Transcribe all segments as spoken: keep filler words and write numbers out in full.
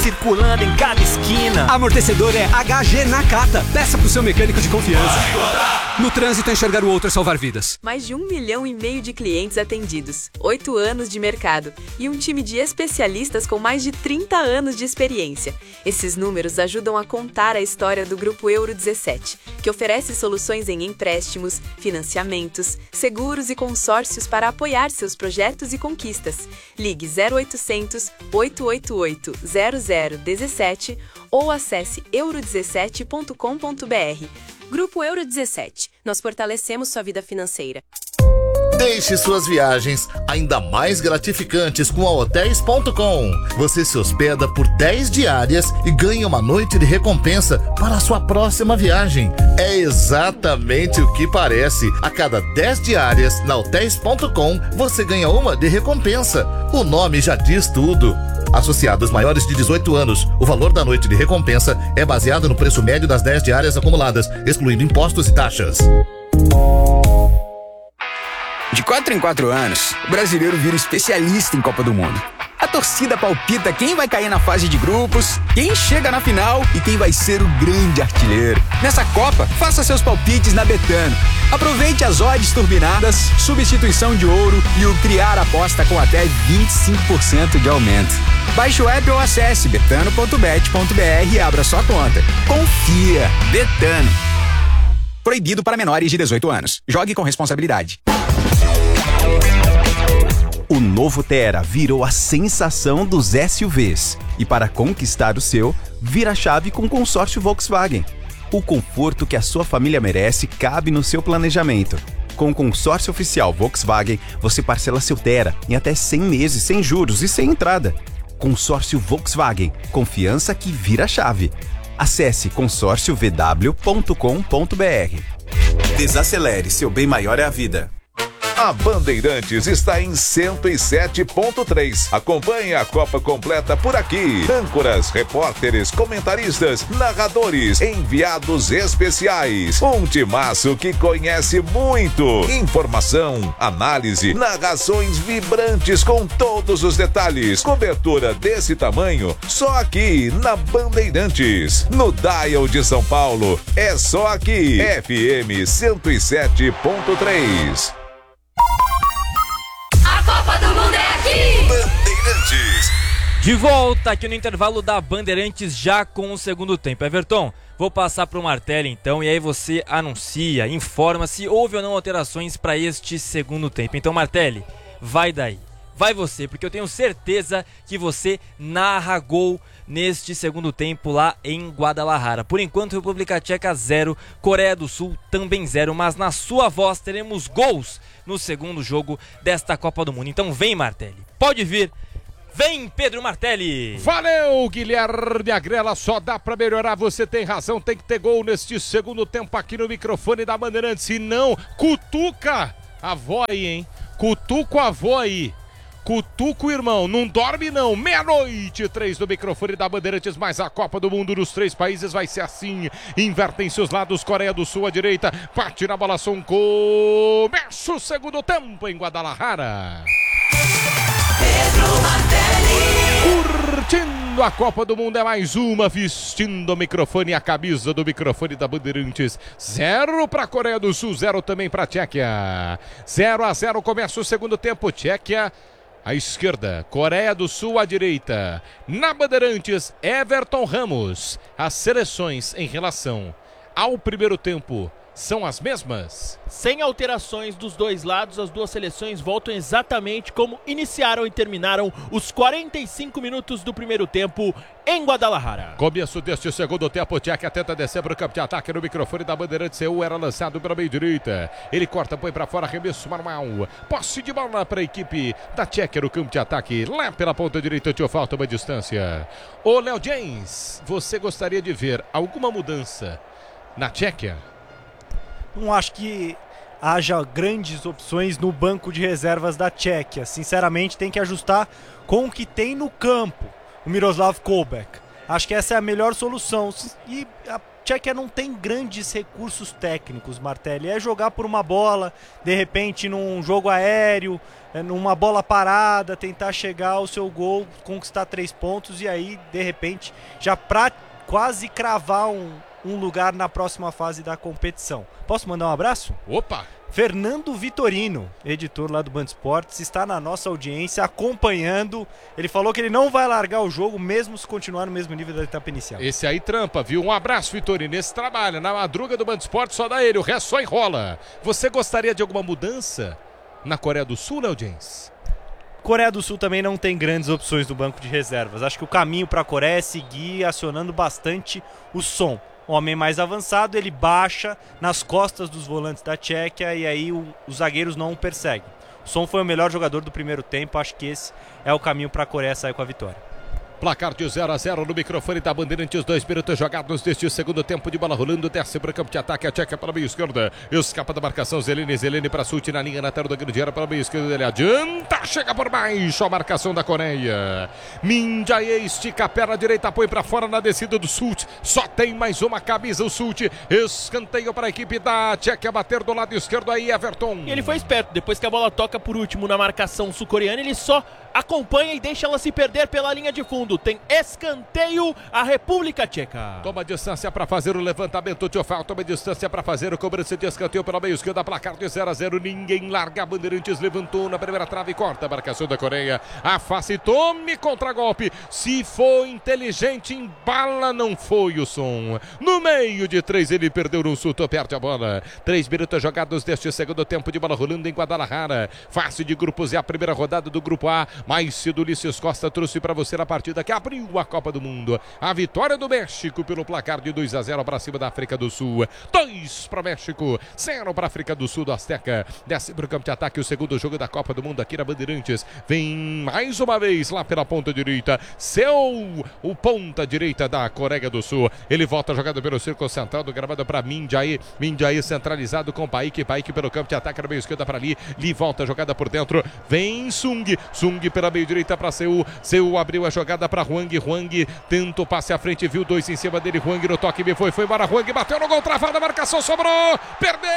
circulando em cada esquina. Amortecedor é H G Nakata. Peça pro seu mecânico de confiança. No trânsito, enxergar o outro é salvar vidas. Mais de um milhão e meio de clientes atendidos, oito anos de mercado e um time de especialistas com mais de trinta anos de experiência. Esses números ajudam a contar a história do Grupo Euro dezessete, que oferece soluções em empréstimos, financiamentos, seguros e consórcios para apoiar seus projetos e conquistas. Ligue zero oitocentos, oito oito oito, zero zero um sete ou acesse euro dezessete ponto com ponto br. Grupo Euro dezessete. Nós fortalecemos sua vida financeira. Deixe suas viagens ainda mais gratificantes com a hotéis ponto com. Você se hospeda por dez diárias e ganha uma noite de recompensa para a sua próxima viagem. É exatamente o que parece. A cada dez diárias na hotéis ponto com, você ganha uma de recompensa. O nome já diz tudo. Associados maiores de dezoito anos, o valor da noite de recompensa é baseado no preço médio das dez diárias acumuladas, excluindo impostos e taxas. De quatro em quatro anos, o brasileiro vira especialista em Copa do Mundo. A torcida palpita quem vai cair na fase de grupos, quem chega na final e quem vai ser o grande artilheiro. Nessa Copa, faça seus palpites na Betano. Aproveite as odds turbinadas, substituição de ouro e o criar aposta com até vinte e cinco por cento de aumento. Baixe o app ou acesse betano ponto bet ponto br e abra sua conta. Confia! Betano. Proibido para menores de dezoito anos. Jogue com responsabilidade. O novo Tera virou a sensação dos S U Vs. E para conquistar o seu, vira a chave com o consórcio Volkswagen. O conforto que a sua família merece cabe no seu planejamento. Com o consórcio oficial Volkswagen, você parcela seu Tera em até cem meses sem juros e sem entrada. Consórcio Volkswagen. Confiança que vira a chave. Acesse consórcio v w ponto com ponto br. Desacelere, seu bem maior é a vida. A Bandeirantes está em cento e sete ponto três. Acompanhe a Copa completa por aqui. Âncoras, repórteres, comentaristas, narradores, enviados especiais. Um timaço que conhece muito. Informação, análise, narrações vibrantes com todos os detalhes. Cobertura desse tamanho, só aqui na Bandeirantes. No Dial de São Paulo, é só aqui. F M cento e sete ponto três. A Copa do Mundo é aqui! Bandeirantes. De volta aqui no intervalo da Bandeirantes, já com o segundo tempo. Everton, vou passar para o Martelli então, e aí você anuncia, informa se houve ou não alterações para este segundo tempo. Então, Martelli, vai daí. Vai você, porque eu tenho certeza que você narra gol neste segundo tempo lá em Guadalajara. Por enquanto, República Tcheca zero, Coreia do Sul também zero, mas na sua voz teremos gols no segundo jogo desta Copa do Mundo. Então vem, Martelli, pode vir. Vem, Pedro Martelli. Valeu, Guilherme Agrela, só dá pra melhorar, você tem razão, tem que ter gol neste segundo tempo aqui no microfone da Bandeirantes. Se não, cutuca a avó aí, hein? Cutuca a avó aí. Cutuco, irmão, não dorme não. Meia-noite, três do microfone da Bandeirantes, mais a Copa do Mundo nos três países vai ser assim. Invertem seus lados, Coreia do Sul à direita, bate na bola, som, começa o segundo tempo em Guadalajara. Pedro Martelli. Curtindo a Copa do Mundo, é mais uma, vestindo o microfone e a camisa do microfone da Bandeirantes. Zero para a Coreia do Sul, zero também para a Tchequia. Zero a zero, começa o segundo tempo, Tchequia à esquerda, Coreia do Sul à direita. Na Bandeirantes, Everton Ramos. As seleções em relação ao primeiro tempo são as mesmas? Sem alterações dos dois lados, as duas seleções voltam exatamente como iniciaram e terminaram os quarenta e cinco minutos do primeiro tempo em Guadalajara. Começo deste segundo tempo, Tchequia tenta descer para o campo de ataque no microfone da Bandeirantes. C U era lançado pela meia direita. Ele corta, põe para fora, arremesso normal. Posse de bola para a equipe da Tchequia no campo de ataque. Lá pela ponta direita, te falta uma distância. Ô, Léo James, você gostaria de ver alguma mudança na Tchequia? Não acho que haja grandes opções no banco de reservas da Tchequia. Sinceramente, tem que ajustar com o que tem no campo. O Miroslav Kolbek. Acho que essa é a melhor solução. E Tchequia não tem grandes recursos técnicos, Martelli. É jogar por uma bola, de repente num jogo aéreo, numa bola parada, tentar chegar ao seu gol, conquistar três pontos e aí, de repente, já pra quase cravar um, um lugar na próxima fase da competição. Posso mandar um abraço? Opa! Fernando Vitorino, editor lá do Band Esportes, está na nossa audiência acompanhando. Ele falou que ele não vai largar o jogo mesmo se continuar no mesmo nível da etapa inicial. Esse aí trampa, viu? Um abraço, Vitorino. Esse trabalho na madruga do Band Esportes só dá ele, o resto só enrola. Você gostaria de alguma mudança na Coreia do Sul, Léo Jens? Coreia do Sul também não tem grandes opções no banco de reservas. Acho que o caminho para a Coreia é seguir acionando bastante o Son. O homem mais avançado, ele baixa nas costas dos volantes da Tchequia e aí o, os zagueiros não o perseguem. O Son foi o melhor jogador do primeiro tempo, acho que esse é o caminho para a Coreia sair com a vitória. Placar de zero a zero no microfone da Bandeirantes, dois minutos jogados deste segundo tempo de bola rolando, desce para o campo de ataque, a Tchequia para a meia esquerda, escapa da marcação, Zelene, Zelene para Sult na linha, na tela da grande área para a meia esquerda, ele adianta, chega por baixo, a marcação da Coreia, Min Jae estica a perna direita, põe para fora na descida do Sult, só tem mais uma camisa o Sult, escanteio para a equipe da Tchequia bater do lado esquerdo aí, Everton. E ele foi esperto, depois que a bola toca por último na marcação sul-coreana, ele só acompanha e deixa ela se perder pela linha de fundo. Tem escanteio a República Tcheca. Toma distância para fazer o levantamento, Tchofal. Toma distância para fazer o cobrança de escanteio pela meio esquerda. Placar de zero a zero. Ninguém larga. A Bandeirantes levantou na primeira trave e corta a marcação da Coreia. A face, tome contra-golpe. Se for inteligente, embala, não foi o Som. No meio de três, ele perdeu no suto, perde a bola. Três minutos jogados deste segundo tempo de bola rolando em Guadalajara. Fase de grupos é a primeira rodada do grupo A. Mais cedo, Ulisses Costa trouxe para você na partida que abriu a Copa do Mundo. A vitória do México pelo placar de dois a zero para cima da África do Sul. dois para o México, zero para a África do Sul do Azteca. Desce para o campo de ataque o segundo jogo da Copa do Mundo aqui na Bandeirantes. Vem mais uma vez lá pela ponta direita. Seu, o ponta direita da Coreia do Sul. Ele volta a jogada pelo círculo central do gramado para Min Jae. Min Jae centralizado com Paik. Paik pelo campo de ataque na meio esquerda para Li. Li volta a jogada por dentro. Vem Sung. Sung pela meio direita para Seu. Seu abriu a jogada para Huang. Huang tenta o passe à frente, viu dois em cima dele. Huang no toque, me foi, foi embora. Huang bateu no gol, travada, a marcação sobrou. Perdeu!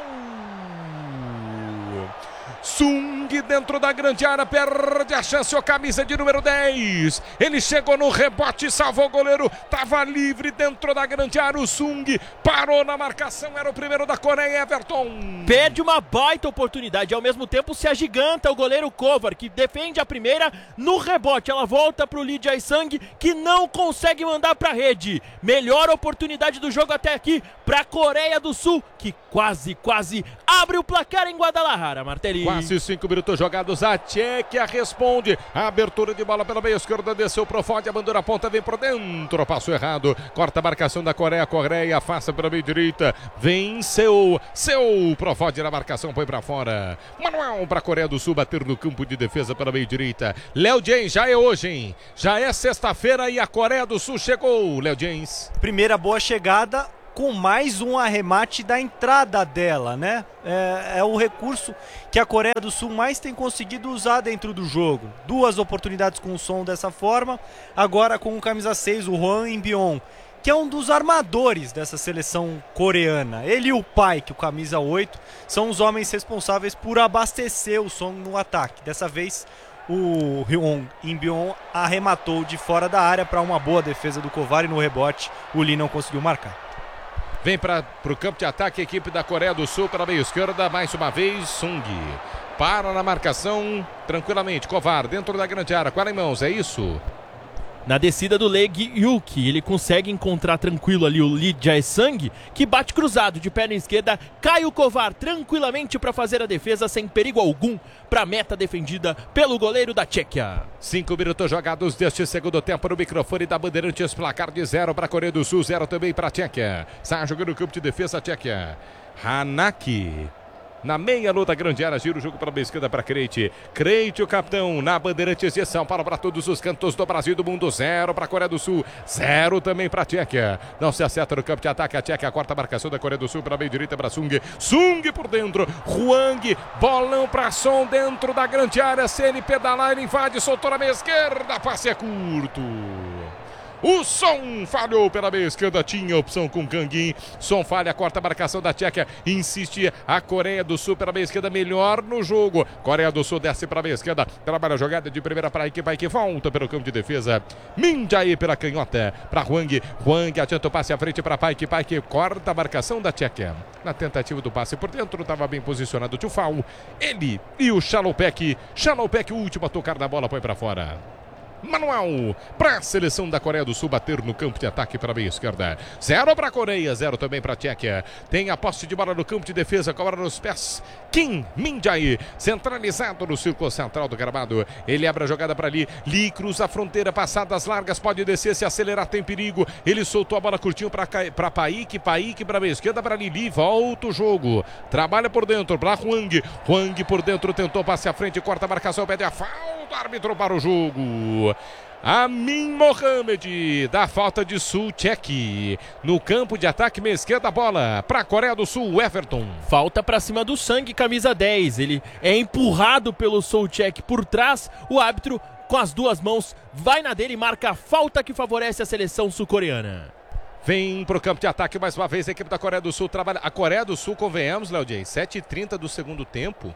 Sung dentro da grande área, perde a chance, o camisa de número dez. Ele chegou no rebote, salvou o goleiro, estava livre dentro da grande área. O Sung parou na marcação, era o primeiro da Coreia, Everton. Perde uma baita oportunidade, ao mesmo tempo se agiganta o goleiro Kovar, que defende a primeira no rebote. Ela volta para o Lee Jae-sang, que não consegue mandar para a rede. Melhor oportunidade do jogo até aqui para a Coreia do Sul, que quase, quase abre o placar em Guadalajara, Martelli. Quase cinco minutos jogados, a Tchequia responde. A abertura de bola pela meia esquerda, desceu pro Fode, a bandura ponta, vem por dentro, passou errado, corta a marcação da Coreia, Coreia afasta pela meia direita, venceu, seu pro Fode na marcação, põe pra fora. Manuel pra Coreia do Sul, bater no campo de defesa pela meia direita. Léo Jens, já é hoje, hein? Já é sexta-feira e a Coreia do Sul chegou, Léo Jens. Primeira boa chegada, com mais um arremate da entrada dela, né? É, é o recurso que a Coreia do Sul mais tem conseguido usar dentro do jogo. Duas oportunidades com o Som dessa forma, agora com o camisa seis, o Hwang In-beom, que é um dos armadores dessa seleção coreana. Ele e o Pai, que o camisa oito, são os homens responsáveis por abastecer o Som no ataque. Dessa vez, o Hwang In-beom arrematou de fora da área para uma boa defesa do Kovar e no rebote o Lee não conseguiu marcar. Vem para o campo de ataque a equipe da Coreia do Sul pela meia esquerda, mais uma vez Sung. Para na marcação tranquilamente, Kovar dentro da grande área, qual em mãos, é isso? Na descida do Leg Yuki, ele consegue encontrar tranquilo ali o Lee Jae-sang, que bate cruzado de perna esquerda, cai o Kovar tranquilamente para fazer a defesa sem perigo algum para a meta defendida pelo goleiro da Tchequia. Cinco minutos jogados deste segundo tempo no microfone da Bandeirantes, placar de zero para a Coreia do Sul, zero também para a Tchequia. Sai jogando no campo de defesa a Tchequia. Hanaki. Na meia luta grande área, gira o jogo para a esquerda para Crete. Crete, o capitão, na Bandeirantes de São Paulo para todos os cantos do Brasil e do mundo. Zero para a Coreia do Sul, zero também para a Tchequia. Não se acerta no campo de ataque, a Tchequia, a quarta marcação da Coreia do Sul para a meia direita para Sung. Sung por dentro, Hwang, bolão para Som dentro da grande área. Se ele pedalar, ele invade, soltou na meia esquerda, passe é curto. O Som falhou pela meia esquerda, tinha opção com Canguin. Som falha, corta a marcação da Tchequia. Insiste a Coreia do Sul pela meia esquerda, melhor no jogo. Coreia do Sul desce para a meia esquerda, trabalha a jogada de primeira para a equipe, a equipe volta pelo campo de defesa. Min Jae pela canhota, para Hwang. Hwang adianta o passe à frente para Paik. Paik corta a marcação da Tchequia. Na tentativa do passe por dentro, estava bem posicionado o Tufal. Ele e o Chalopek. Chalopek, o último a tocar na bola, põe para fora. Manuel para a seleção da Coreia do Sul bater no campo de ataque para a meia esquerda. Zero para a Coreia, zero também para a Tchequia. Tem a posse de bola no campo de defesa, cobra nos pés. Kim Min-jae, centralizado no círculo central do gramado. Ele abre a jogada para ali. Lee cruza a fronteira, passadas largas, pode descer, se acelerar, tem perigo. Ele soltou a bola curtinho para Paik. Paik para a meia esquerda, para Lili. Volta o jogo. Trabalha por dentro para Hwang. Hwang por dentro, tentou passe à frente, corta a marcação, pede a falta. Árbitro para o jogo. Amin Mohamed dá falta de Souček no campo de ataque, meia esquerda, bola para a Coreia do Sul. Everton. Falta para cima do Sang, camisa dez. Ele é empurrado pelo Souček por trás. O árbitro com as duas mãos vai na dele e marca a falta que favorece a seleção sul-coreana. Vem para o campo de ataque mais uma vez a equipe da Coreia do Sul. Trabalha a Coreia do Sul, convenhamos, Léo Dias, sete e trinta do segundo tempo.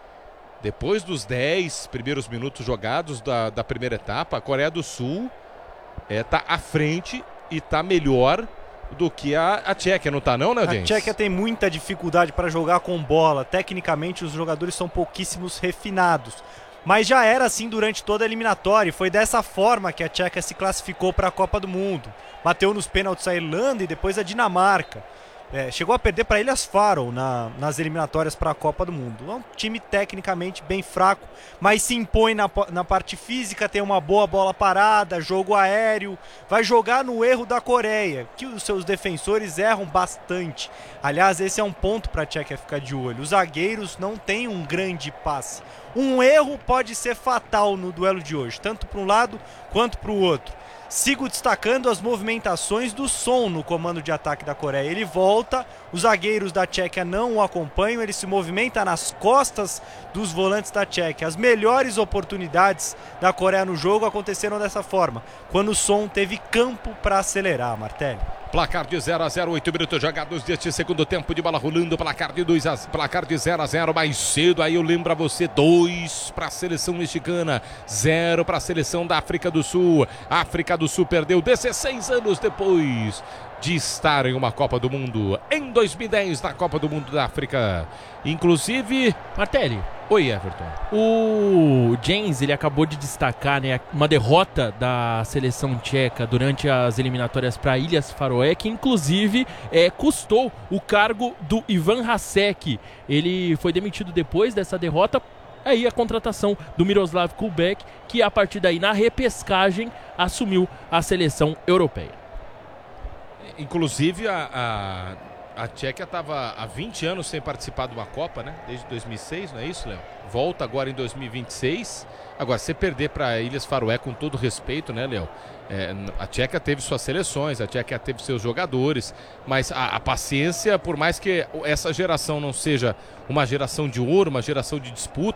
Depois dos dez primeiros minutos jogados da, da primeira etapa, a Coreia do Sul está é, à frente e está melhor do que a, a Tchequia, não está não, né, James? A Tchequia tem muita dificuldade para jogar com bola. Tecnicamente, os jogadores são pouquíssimos refinados. Mas já era assim durante toda a eliminatória. E foi dessa forma que a Tchequia se classificou para a Copa do Mundo. Bateu nos pênaltis a Irlanda e depois a Dinamarca. É, chegou a perder para Ilhas Faroe na, nas eliminatórias para a Copa do Mundo. É um time tecnicamente bem fraco, mas se impõe na, na parte física, tem uma boa bola parada, jogo aéreo, vai jogar no erro da Coreia, que os seus defensores erram bastante. Aliás, esse é um ponto para a Tchequia ficar de olho. Os zagueiros não têm um grande passe. Um erro pode ser fatal no duelo de hoje, tanto para um lado quanto para o outro. Sigo destacando as movimentações do Son no comando de ataque da Coreia. Ele volta, os zagueiros da Tchequia não o acompanham, ele se movimenta nas costas dos volantes da Tchequia. As melhores oportunidades da Coreia no jogo aconteceram dessa forma, quando o Son teve campo para acelerar, Martelli. Placar de zero a zero, oito minutos jogados deste segundo tempo, de bola rolando, placar de, dois a, placar de zero a zero, mais cedo aí eu lembro a você, dois para a seleção mexicana, zero para a seleção da África do Sul. A África do Sul perdeu dezesseis anos depois de estar em uma Copa do Mundo, em dois mil e dez, na Copa do Mundo da África. Inclusive, Martelli. Oi, Everton. O James, ele acabou de destacar, né, uma derrota da seleção tcheca durante as eliminatórias para Ilhas Faroé, que inclusive é, custou o cargo do Ivan Hasek. Ele foi demitido depois dessa derrota. Aí a contratação do Miroslav Kubek, que a partir daí, na repescagem, assumiu a seleção europeia. Inclusive, a, a, a Tchequia estava há vinte anos sem participar de uma Copa, né? Desde dois mil e seis, não é isso, Léo? Volta agora em dois mil e vinte e seis. Agora, se perder para Ilhas Faroé, com todo respeito, né, Léo? É, a Tchequia teve suas seleções, a Tchequia teve seus jogadores, mas a, a paciência, por mais que essa geração não seja uma geração de ouro, uma geração de disputa,